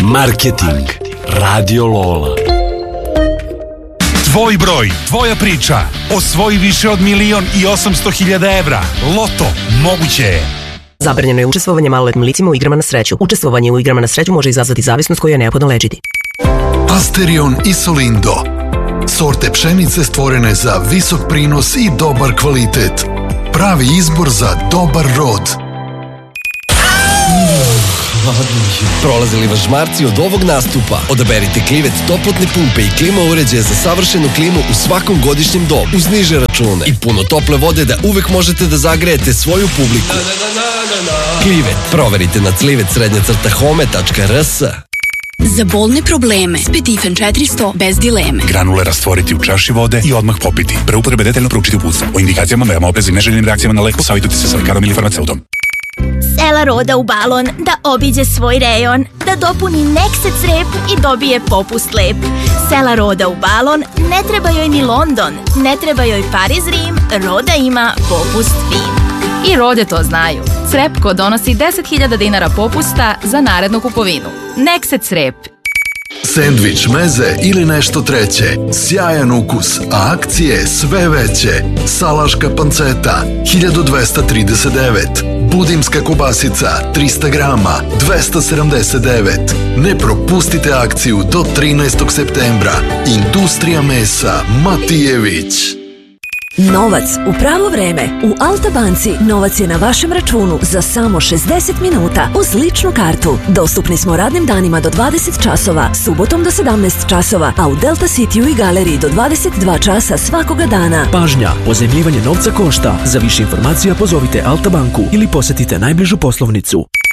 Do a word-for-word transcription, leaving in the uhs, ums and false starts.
Marketing. Radio Lola. Tvoj broj, tvoja priča. Osvoji više od milion i osamsto hiljada evra. Loto. Moguće je. Zabranjeno je učestvovanje maloletnim licima u igrama na sreću. Učestvovanje u igrama na sreću može izazvati zavisnost koju je neophodno lečiti. Asterion i Solindo. Sorte pšenice stvorene za visok prinos i dobar kvalitet. Pravi izbor za dobar rod. Prolazili vas žmarci od ovog nastupa? Odaberite Klivet toplotne pumpe i klima uređaje za savršenu klimu u svakom godišnjem dobu, uz niže račune i puno tople vode da uvek možete da zagrejete svoju publiku. Klivet. Proverite na clivet srednja crta home tačka r s. Za bolne probleme Spedifen četiristo bez dileme. Granule rastvoriti u čaši vode i odmah popiti. Pre upotrebe detaljno proučiti uputstvo. O indikacijama, merama, oprezi i neželjenim reakcijama na lek posavitujte se sa lekarom ili farmaceutom. Sela Roda u balon, da obiđe svoj rejon, da dopuni Neksec rep i dobije popust lep. Sela Roda u balon, ne treba joj ni London, ne treba joj Pariz, Rim, Roda ima popust fin. I Rode to znaju. Crepko donosi deset hiljada dinara popusta za narednu kupovinu. Neksec rep. Sendvič, meze ili nešto treće. Sjajan ukus, a akcije sve veće. Salaška panceta, hiljadu dvesta trideset devet. Budimska kobasica, trista grama, dvesta sedamdeset devet. Ne propustite akciju do trinaestog septembra. Industrija mesa Matijević. Novac u pravo vreme. U Alta banci novac je na vašem računu za samo šezdeset minuta uz ličnu kartu. Dostupni smo radnim danima do dvadeset časova, subotom do sedamnaest časova, a u Delta Cityu i galeriji do dvadeset dva časa svakoga dana. Pažnja, pozajmljivanje novca košta. Za više informacija pozovite Alta banku ili posetite najbližu poslovnicu.